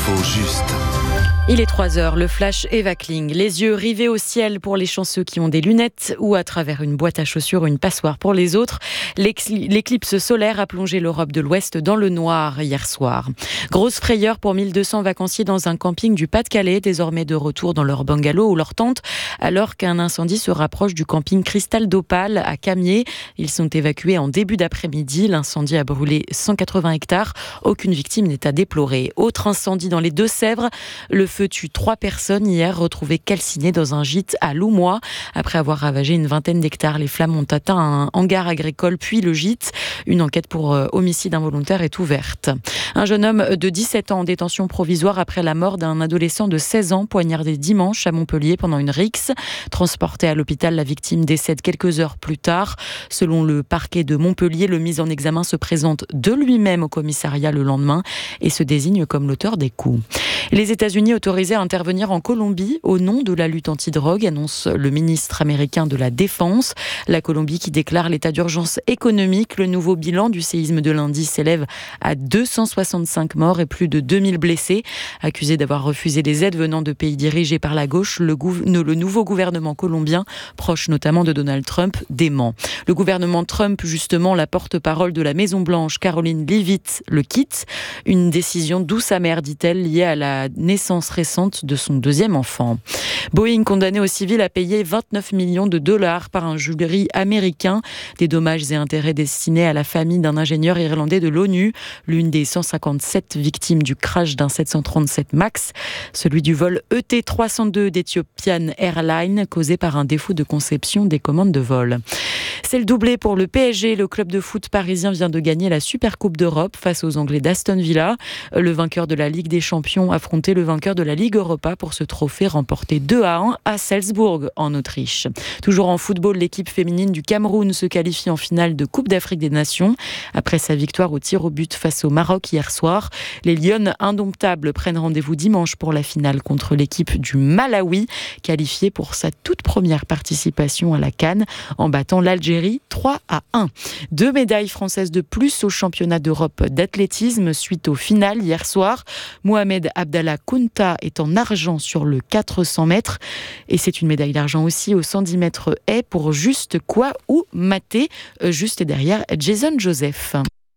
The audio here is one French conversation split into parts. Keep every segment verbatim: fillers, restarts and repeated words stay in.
L'info juste. Il est trois heures, le flash Eva Kling. Les yeux rivés au ciel pour les chanceux qui ont des lunettes ou à travers une boîte à chaussures, une passoire pour les autres. L'éclipse solaire a plongé l'Europe de l'Ouest dans le noir hier soir. Grosse frayeur pour mille deux cents vacanciers dans un camping du Pas-de-Calais, désormais de retour dans leur bungalow ou leur tente, alors qu'un incendie se rapproche du camping Cristal d'Opale à Camiers. Ils sont évacués en début d'après-midi. L'incendie a brûlé cent quatre-vingts hectares. Aucune victime n'est à déplorer. Autre incendie dans les Deux-Sèvres. Le feu tue trois personnes hier, retrouvées calcinées dans un gîte à Loumois. Après avoir ravagé une vingtaine d'hectares, les flammes ont atteint un hangar agricole puis le gîte. Une enquête pour euh, homicide involontaire est ouverte. Un jeune homme de dix-sept ans en détention provisoire après la mort d'un adolescent de seize ans poignardé dimanche à Montpellier pendant une rixe. Transporté à l'hôpital, la victime décède quelques heures plus tard. Selon le parquet de Montpellier, le mis en examen se présente de lui-même au commissariat le lendemain et se désigne comme l'auteur des coups. Les États-Unis autorisés à intervenir en Colombie au nom de la lutte antidrogue, annonce le ministre américain de la Défense. La Colombie qui déclare l'état d'urgence économique. Le nouveau bilan du séisme de lundi s'élève à deux cent soixante-cinq morts et plus de deux mille blessés. Accusé d'avoir refusé des aides venant de pays dirigés par la gauche, le, gouv- le nouveau gouvernement colombien, proche notamment de Donald Trump, dément. Le gouvernement Trump, justement, la porte-parole de la Maison-Blanche, Caroline Leavitt, le quitte. Une décision douce amère, dit-elle, liée à la naissance récente de son deuxième enfant. Boeing condamné au civil à payer vingt-neuf millions de dollars par un jury américain. Des dommages et intérêts destinés à la famille d'un ingénieur irlandais de l'ONU, l'une des cent cinquante-sept victimes du crash d'un sept cent trente-sept MAX, celui du vol E T trois cent deux d'Ethiopian Airlines, causé par un défaut de conception des commandes de vol. C'est le doublé pour le P S G. Le club de foot parisien vient de gagner la Supercoupe d'Europe face aux Anglais d'Aston Villa. Le vainqueur de la Ligue des Champions affrontait le vainqueur de la Ligue Europa pour ce trophée remporté deux à un à Salzbourg, en Autriche. Toujours en football, l'équipe féminine du Cameroun se qualifie en finale de Coupe d'Afrique des Nations. Après sa victoire au tir au but face au Maroc hier soir, les Lionnes indomptables prennent rendez-vous dimanche pour la finale contre l'équipe du Malawi, qualifiée pour sa toute première participation à la CAN en battant l'Algérie trois à un. Deux médailles françaises de plus au championnat d'Europe d'athlétisme suite au final hier soir. Mohamed Abdallah Kounta est en argent sur le quatre cents mètres et c'est une médaille d'argent aussi au cent dix mètres haies pour Juste Quoi ou Maté, juste derrière Jason Joseph.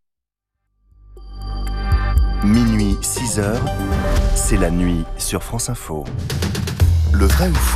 Minuit, six heures, c'est la nuit sur France Info. Le vrai ou faux ?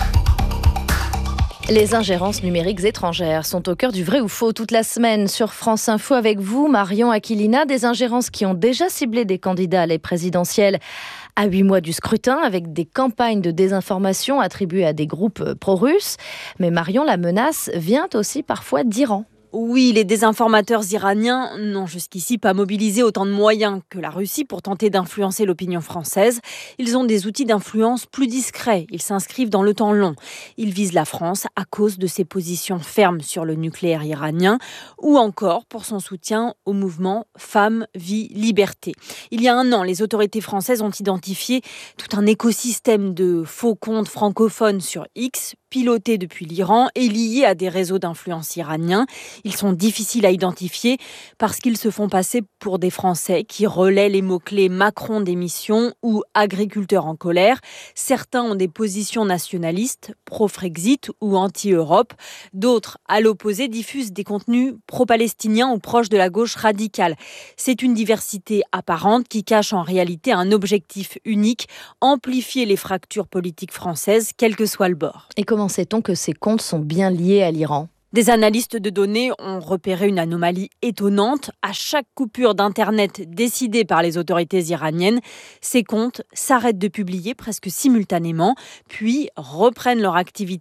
Les ingérences numériques étrangères sont au cœur du vrai ou faux toute la semaine sur France Info avec vous, Marion Aquilina. Des ingérences qui ont déjà ciblé des candidats à les présidentielles à huit mois du scrutin avec des campagnes de désinformation attribuées à des groupes pro-russes. Mais Marion, la menace vient aussi parfois d'Iran. Oui, les désinformateurs iraniens n'ont jusqu'ici pas mobilisé autant de moyens que la Russie pour tenter d'influencer l'opinion française. Ils ont des outils d'influence plus discrets. Ils s'inscrivent dans le temps long. Ils visent la France à cause de ses positions fermes sur le nucléaire iranien ou encore pour son soutien au mouvement Femmes, Vie, Liberté. Il y a un an, les autorités françaises ont identifié tout un écosystème de faux comptes francophones sur X, pilotés depuis l'Iran et liés à des réseaux d'influence iraniens. Ils sont difficiles à identifier parce qu'ils se font passer pour des Français qui relaient les mots-clés Macron démission ou agriculteurs en colère. Certains ont des positions nationalistes, pro-Frexit ou anti-Europe. D'autres, à l'opposé, diffusent des contenus pro-palestiniens ou proches de la gauche radicale. C'est une diversité apparente qui cache en réalité un objectif unique, amplifier les fractures politiques françaises, quel que soit le bord. Et comment sait-on que ces comptes sont bien liés à l'Iran ? Des analystes de données ont repéré une anomalie étonnante. À chaque coupure d'Internet décidée par les autorités iraniennes, ces comptes s'arrêtent de publier presque simultanément, puis reprennent leur activité